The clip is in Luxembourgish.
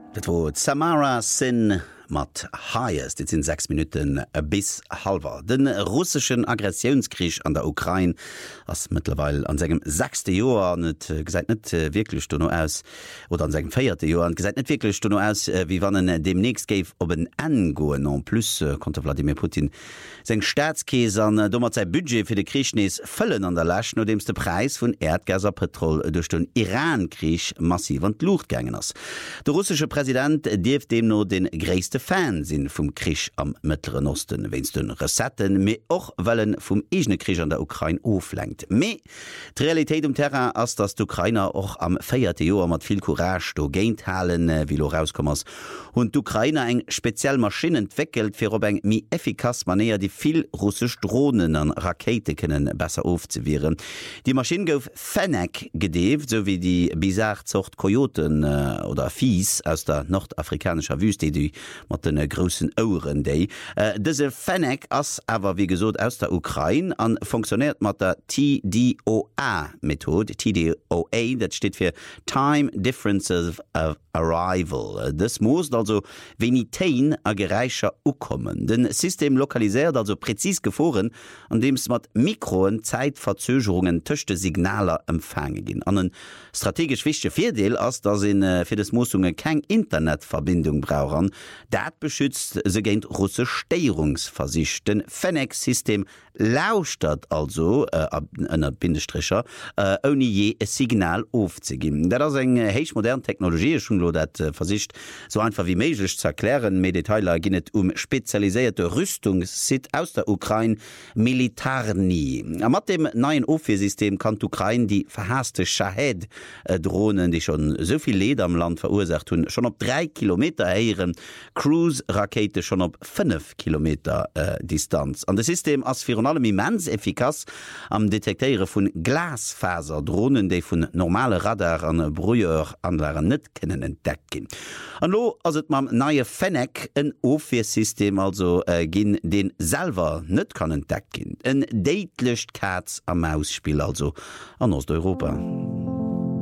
Dat wo Samara Sin mat Highest, dit sind 6 Minuten bis halber. Den russischen Aggressionskrieg an der Ukraine ass mittlerweile an segem 6. Joar net gesagt net wirklich no aus oder an segem 4. Joar gesagt net wirklich no aus, wie wann demnächst geif op en angoen an plus konnte Wladimir Putin seg Staatskäse an dommer sei Budget fir de Krichnees fëllen an der Läch, no dems de Preis vun Erdgaser Petrol durch den Iran-Krieg massiv an Luucht gängen ass. Der russische Präsident deef dem no den gréste Fansinn vum Krich am Mittleren Osten, wenn's den Resetten, me och wellen vum egene Krich an der Ukraine oflenkt. Me, die Realität Terrain ass, dass d'Ukrainer och am 4. Joar mat viel Courage do géint halen, wie lo rauskommers. Und d'Ukrainer eng speziell Maschinen entwickelt, fir op eng mi effikas Manier, die viel russisch Drohnen an Rakete kennen besser aufzuwehren. Die Maschine gouf Fennec gedeeft, so wie die bizarre Zucht Kojoten oder Fies aus der nordafrikanischer Wüste, die mat den grossen Ohren déi. Dëse Fennec ass awer wie gesot aus der Ukraine an funktioniert mat der TDOA-Methode. TDOA, dat steht fir Time Differences of Arrival. Das muss also Venitéin a gereicher ukommen. Den System lokalisiert also präzis geforen, an dem es mat Mikroen Zeitverzögerungen töchte Signaler empfange gin. An een strategisch wichtige Vierdeel ass, dass in fir des Mosungen keng Internetverbindung brauchen. Dat beschützt se géint russe Steierungsversicht. Den Fennec-System lauscht dat also ënner Bindestricher oni je e Signal aufzugeben. Dat ass eng héich modern Technologie schon lo dat Versicht so einfach wie méiglech zu erklären. Mit Detailer ginnet spezialisierte Rüstungssite aus der Ukraine Militarni. Mat dem neuen OFI-System kann d'Ukraine die verhasste Shahed-Drohnen, die schon soviel Leid am Land verursacht hun, schon op 3 Kilometer heieren, Cruise-Rakete schon op 5 Kilometer Distanz. An das System ass fir allem immens effikas am Detekteiere vun Glasfaserdrohnen, déi vun normale Radar an Brüeranlagen net kennen entdecken. An lo ass et mam neue Fennec en OFI-System also ginn den selber net kann entdecken. En Datelöscht Katz am Mausspiel also an Osteuropa.